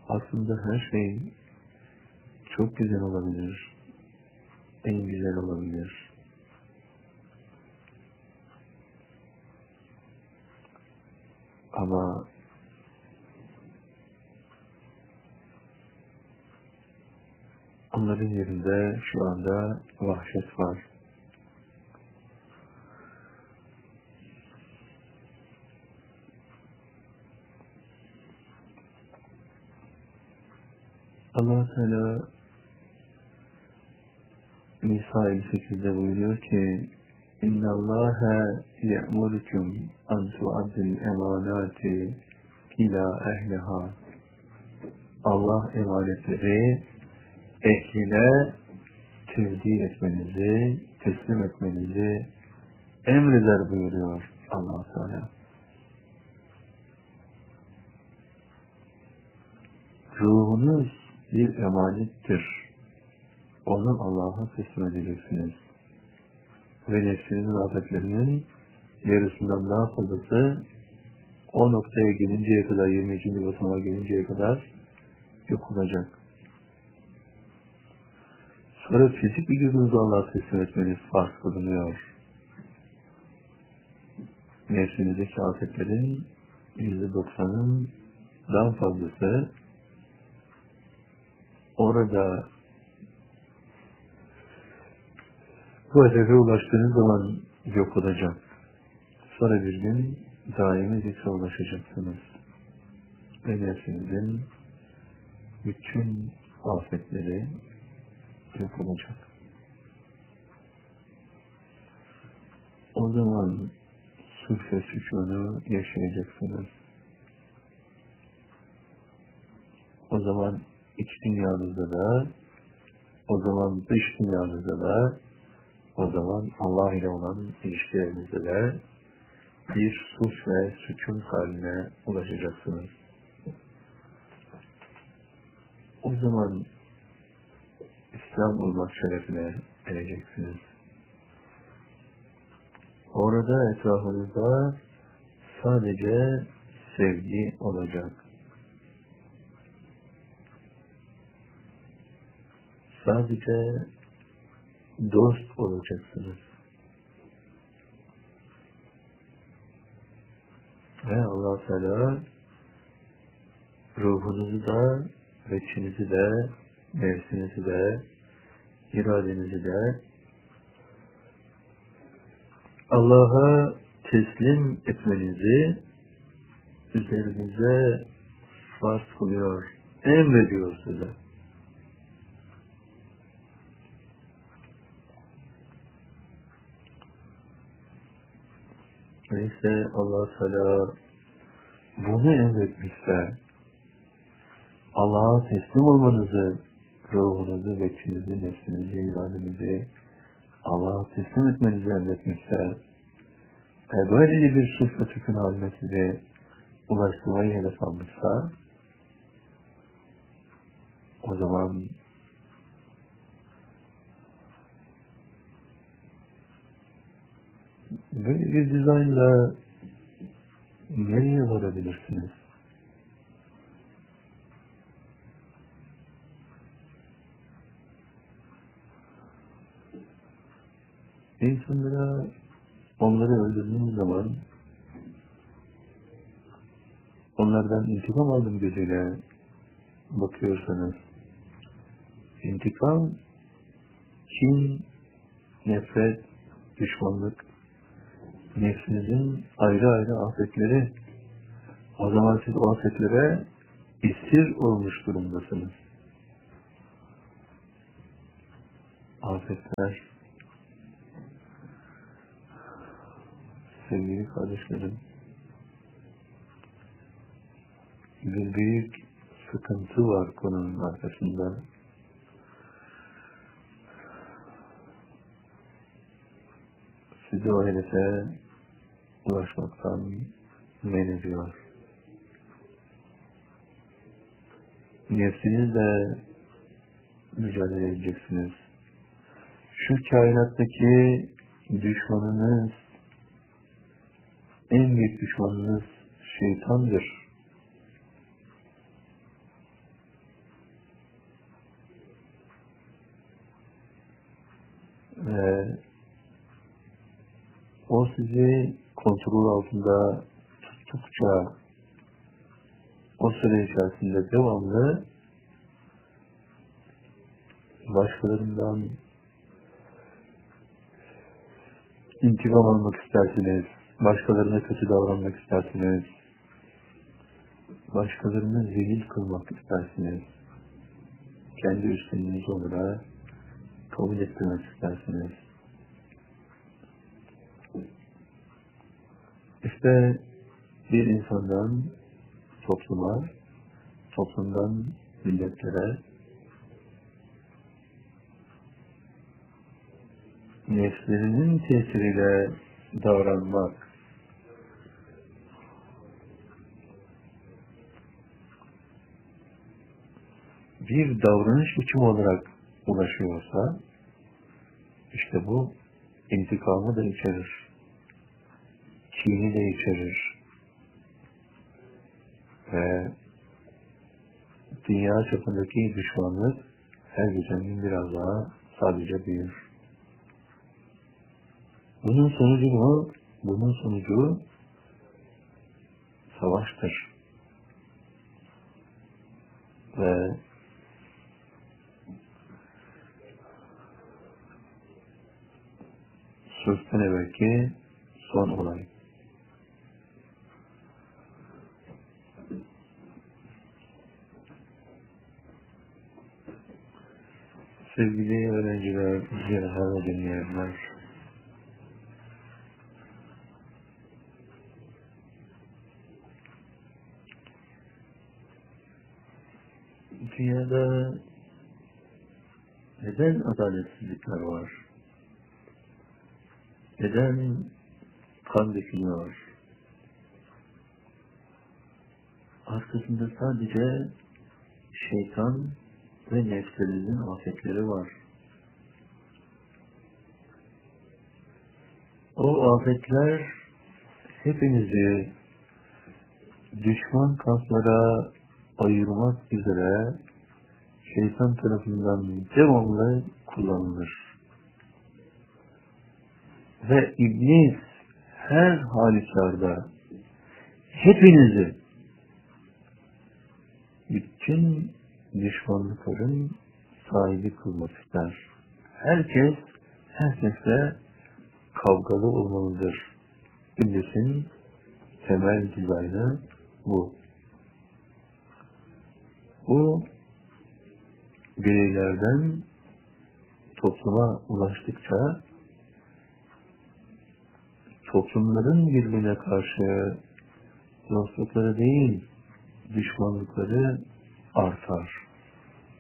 Aslında her şey çok güzel olabilir, en güzel olabilir. Ama onların yerinde şu anda vahşet var. Allah Teala Nisa 58'de buyuruyor ki İnna Allaha ye'murukum an tu'addil emanati ila ehliha. Allah emanetleri ehline tevdi etmenizi, teslim etmenizi emreder buyuruyor Allah Teala. Ruhunuz bir emanettir. Onu Allah'a teslim edeceksiniz. Ve nefsinizin afetlerinin yarısından daha fazlası o noktaya gelinceye kadar, 22. basamağa gelinceye kadar yok olacak. Sonra fizik vücudunuzu Allah'a teslim etmeniz farz kılınıyor. Nefsinizdeki afetlerin %90'ın daha fazlası orada bu hedefe ulaştığınız zaman yok olacak. Sonra bir gün daimi zikre ulaşacaksınız. Ve nefsinizin bütün afetleri yok olacak. O zaman sulh ve sükûnu yaşayacaksınız. O zaman iç dünyanızda da, o zaman dış dünyanızda da, o zaman Allah ile olan ilişkilerinizde de bir sulh ve sükûn haline ulaşacaksınız. O zaman İslam olmak şerefine ereceksiniz. Orada etrafınızda sadece sevgi olacak. Sadece dost olacaksınız. Ve Allah Teala ruhunuzu da, içinizi de, nefsinizi de, iradenizi de Allah'a teslim etmenizi üzerinize farz kılıyor, emrediyor size. Neyse Allah Teala bunu emretmişse Allah'a teslim olmanızı, ruhunuzu, içinizi, nefsinizi, iradenizi Allah'a teslim etmenizi emretmişse böylece bir sulh ve sükûn haline sizi ulaştırmayı hedef almışsa o zaman böyle bir dizaynla nereye varabilirsiniz? İnsanlara onları öldürdüğünüz zaman onlardan intikam aldım gözüyle bakıyorsanız intikam, kin, nefret, düşmanlık, nefsinizin ayrı ayrı afetleri. O zaman siz o afetlere esir olmuş durumdasınız. Afetler, sevgili kardeşlerim, bir büyük sıkıntı var konunun arkasında. Sizi o hedefe ulaşmaktan men ediyor. Nefsinizle mücadele edeceksiniz. Şu kainattaki düşmanınız, en büyük düşmanınız şeytandır. O sizi kontrol altında tuttukça o süre içerisinde devamlı başkalarından intikam almak istersiniz, başkalarına kötü davranmak istersiniz, başkalarını zelil kılmak istersiniz, kendi üstünlüğünüz olarak kabul ettirmek istersiniz. İşte bir insandan topluma, toplumdan milletlere, nefslerinin tesiriyle davranmak, bir davranış biçimi olarak ulaşıyorsa, işte bu intikamı da içerir, kini de içerir ve dünya çapındaki düşmanlık her geçen gün biraz daha sadece büyür. Bunun sonucu mu? Bunun sonucu savaştır. Ve sözden evvelki son olay. Sevgili öğrenciler, izleyenler ve dinleyenler, dünyada neden adaletsizlikler var? Neden kan dökülüyor? Arkasında sadece şeytan ve nefslerimizin afetleri var. O afetler hepinizi düşman kamplara ayırmak üzere şeytan tarafından devamlı kullanılır. Ve İblis her halükarda hepinizi bütün düşmanlıkların sahibi kılmak ister. Herkes herkesle kavgalı olmalıdır. İblisin temel dizaynı bu. Bu bireylerden topluma ulaştıkça toplumların birbirine karşı dostlukları değil, düşmanlıkları artar.